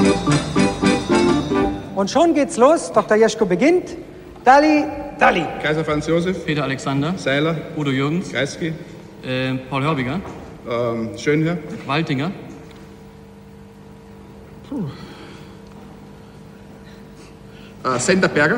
Und schon geht's los. Dr. Jeschko beginnt. Dalli, Dalli. Kaiser Franz Josef. Peter Alexander. Seiler. Udo Jürgens. Kreisky. Paul Hörbiger. Schönherr. Waltinger. Senderberger.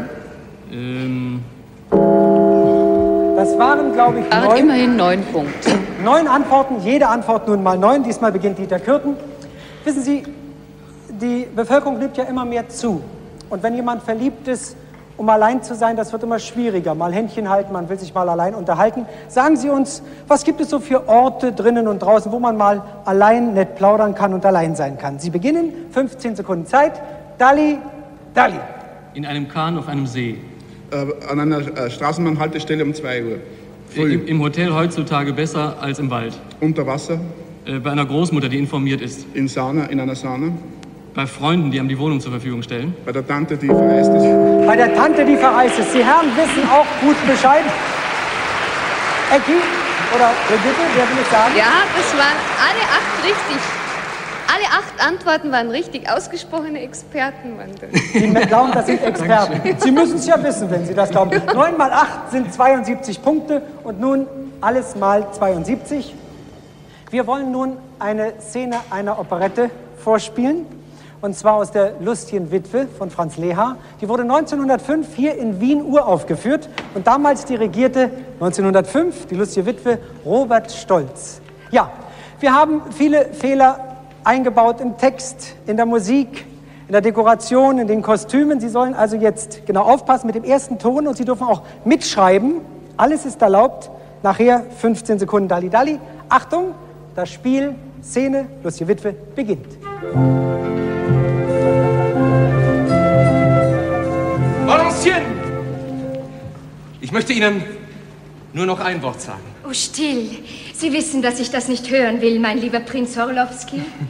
Das waren, glaube ich, Waren immerhin 9 Punkte. 9 Antworten, jede Antwort nun mal 9. Diesmal beginnt Dieter Kürten. Wissen Sie, die Bevölkerung nimmt ja immer mehr zu. Und wenn jemand verliebt ist, um allein zu sein, das wird immer schwieriger. Mal Händchen halten, man will sich mal allein unterhalten. Sagen Sie uns, was gibt es so für Orte drinnen und draußen, wo man mal allein nett plaudern kann und allein sein kann? Sie beginnen, 15 Sekunden Zeit. Dalli, Dalli. In einem Kahn auf einem See. An einer Straßenbahnhaltestelle um 2 Uhr. Früh. Im Hotel heutzutage besser als im Wald. Unter Wasser. Bei einer Großmutter, die informiert ist. In einer Sauna. Bei Freunden, die einem die Wohnung zur Verfügung stellen. Bei der Tante, die verreist ist. Bei der Tante, die verreist ist. Sie Herren wissen auch gut Bescheid. Ecki oder Brigitte, wer will ich sagen? Ja, das waren alle 8 richtig. Alle 8 Antworten waren richtig. Ausgesprochene Experten waren das. Sie glauben, das sind Experten. Sie müssen es ja wissen, wenn Sie das glauben. 9 mal 8 sind 72 Punkte und nun alles mal 72. Wir wollen nun eine Szene einer Operette vorspielen. Und zwar aus der Lustigen Witwe von Franz Lehár. Die wurde 1905 hier in Wien uraufgeführt und damals dirigierte 1905 die Lustige Witwe Robert Stolz. Ja, wir haben viele Fehler eingebaut im Text, in der Musik, in der Dekoration, in den Kostümen. Sie sollen also jetzt genau aufpassen mit dem ersten Ton und Sie dürfen auch mitschreiben. Alles ist erlaubt. Nachher 15 Sekunden Dalli Dalli. Achtung, das Spiel, Szene, Lustige Witwe beginnt. Balancieren! Ich möchte Ihnen nur noch ein Wort sagen. Oh, still. Sie wissen, dass ich das nicht hören will, mein lieber Prinz Orlowski.